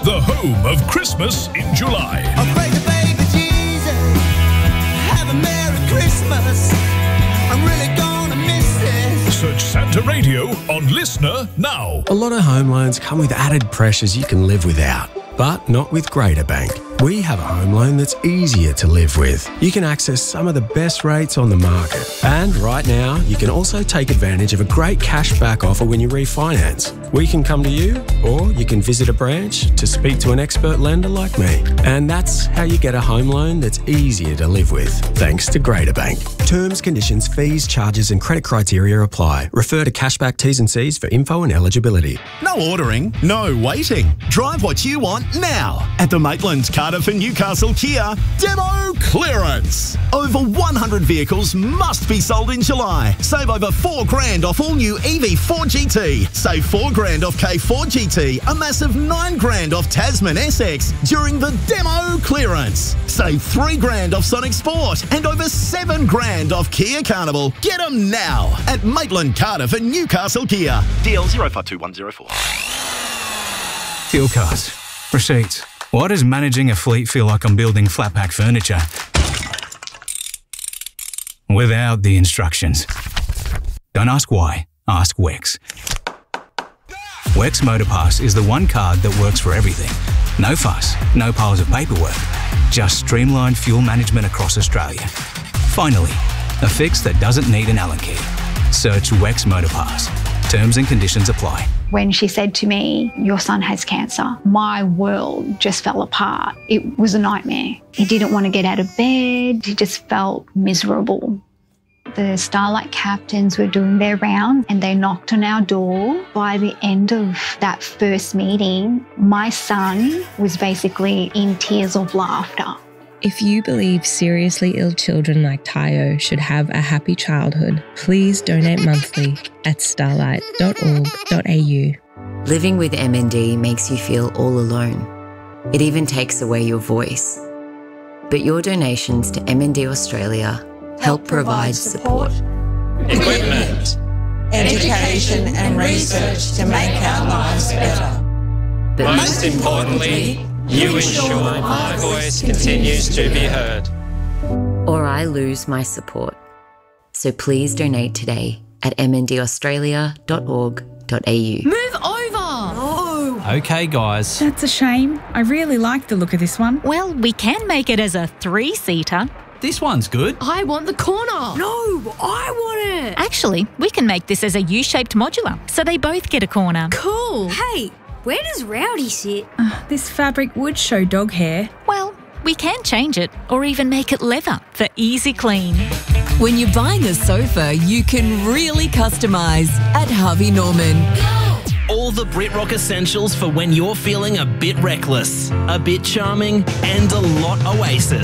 the home of Christmas in July. I pray to baby Jesus, have a Merry Christmas. I'm really gonna miss this. Search Santa Radio on Listener now. A lot of home loans come with added pressures you can live without, but not with Greater Bank. We have a home loan that's easier to live with. You can access some of the best rates on the market. And right now, you can also take advantage of a great cashback offer when you refinance. We can come to you, or you can visit a branch to speak to an expert lender like me. And that's how you get a home loan that's easier to live with, thanks to Greater Bank. Terms, conditions, fees, charges and credit criteria apply. Refer to Cashback T's and C's for info and eligibility. No ordering, no waiting. Drive what you want now at the Maitland, Cardiff and Newcastle Kia Demo Clearance. Over 100 vehicles must be sold in July. Save over $4,000 off all new EV4 GT. Save $4,000 off K4 GT. A massive $9,000 off Tasman SX during the Demo Clearance. Save $3,000 off Sonic Sport and over $7,000 off Kia Carnival. Get them now at Maitland, Cardiff and Newcastle Kia. DL 052104. Fuel cards. Receipts. Why does managing a fleet feel like I'm building flat pack furniture? Without the instructions. Don't ask why, ask Wex. Wex Motorpass is the one card that works for everything. No fuss, no piles of paperwork. Just streamlined fuel management across Australia. Finally, a fix that doesn't need an Allen key. Search Wex Motorpass. Terms and conditions apply. When she said to me, "Your son has cancer," my world just fell apart. It was a nightmare. He didn't want to get out of bed. He just felt miserable. The Starlight captains were doing their round and they knocked on our door. By the end of that first meeting, my son was basically in tears of laughter. If you believe seriously ill children like Tayo should have a happy childhood, please donate monthly at starlight.org.au. Living with MND makes you feel all alone. It even takes away your voice. But your donations to MND Australia help provide support, equipment, education and research to make our lives better. But most importantly, you ensure my voice continues to be heard. or I lose my support. So please donate today at mndaustralia.org.au. Move over! No. Okay, guys. That's a shame. I really like the look of this one. Well, we can make it as a 3-seater. This one's good. I want the corner. No, I want it. Actually, we can make this as a U-shaped modular, so they both get a corner. Cool. Hey, where does Rowdy sit? This fabric would show dog hair. Well, we can change it or even make it leather for easy clean. When you're buying a sofa, you can really customise at Harvey Norman. All the BritRock essentials for when you're feeling a bit reckless, a bit charming, and a lot Oasis.